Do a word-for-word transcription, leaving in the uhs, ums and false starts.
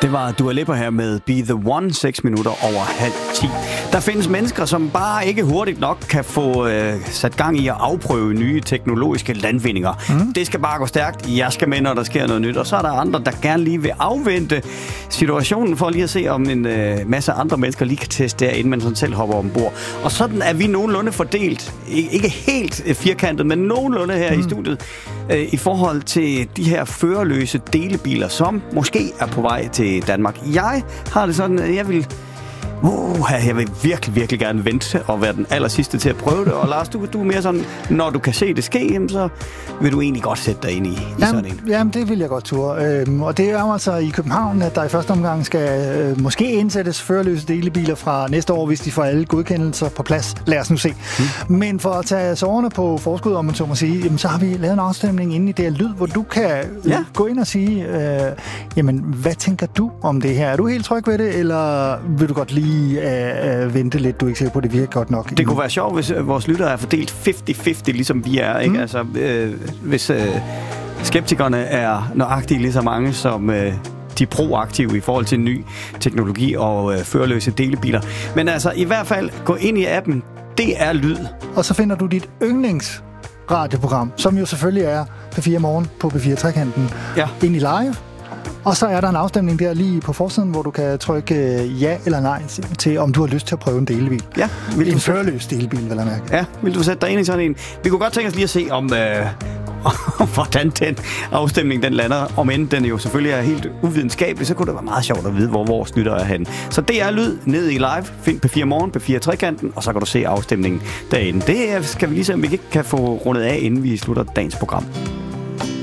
Det var Dua Lipa her med Be The One, seks minutter over halv ti. Der findes mennesker, som bare ikke hurtigt nok kan få øh, sat gang i at afprøve nye teknologiske landvindinger. Mm. Det skal bare gå stærkt. Jeg skal med, når der sker noget nyt. Og så er der andre, der gerne lige vil afvente situationen for lige at se, om en øh, masse andre mennesker lige kan teste der, inden man sådan selv hopper ombord. Og sådan er vi nogenlunde fordelt. Ikke helt firkantet, men nogenlunde her mm. i studiet. Øh, I forhold til de her førerløse delebiler, som måske er på vej til Danmark. Jeg har det sådan, at jeg vil... Uh, jeg vil virkelig, virkelig gerne vente og være den aller sidste til at prøve det. Og Lars, du, du er mere sådan, når du kan se det ske, så vil du egentlig godt sætte dig ind i, i jamen, sådan en. Jamen, det vil jeg godt turde. Øhm, og det er jo altså i København, at der i første omgang skal øh, måske indsættes førerløse delebiler fra næste år, hvis de får alle godkendelser på plads. Lad os nu se. Hmm. Men for at tage sårene på forskud, om man så må sige, jamen, så har vi lavet en afstemning inde i det her lyd, hvor du kan øh, ja. gå ind og sige, øh, jamen, hvad tænker du om det her? Er du helt tryg ved det, eller vil du godt lige At, at vente lidt, du er ikke sikker på, at det virker godt nok? Det kunne være sjovt, hvis vores lyttere er fordelt halvtreds halvtreds, ligesom vi er. Ikke? Mm. Altså, øh, hvis øh, skeptikerne er nøjagtigt lige så mange som øh, de proaktive i forhold til ny teknologi og øh, førerløse delebiler. Men altså, i hvert fald, gå ind i appen. Det er Lyd. Og så finder du dit yndlingsradioprogram, som jo selvfølgelig er P fire Morgen på P fire Trekanten, ja. ind i live. Og så er der en afstemning der lige på forsiden, hvor du kan trykke ja eller nej til, om du har lyst til at prøve en delebil. Ja. Vil en førerløs delebil, vil jeg mærke. Ja, vil du sætte dig ind i sådan en? Vi kunne godt tænke os lige at se, om øh, hvordan den afstemning den lander. Om end den jo selvfølgelig er helt uvidenskabelig, så kunne det være meget sjovt at vide, hvor vores lytter er henne. Så det er Lyd ned i live. Find P fire Morgen, P fire Trekanten, og så kan du se afstemningen derinde. Det skal vi lige se, om vi ikke kan få rundet af, inden vi slutter dagens program.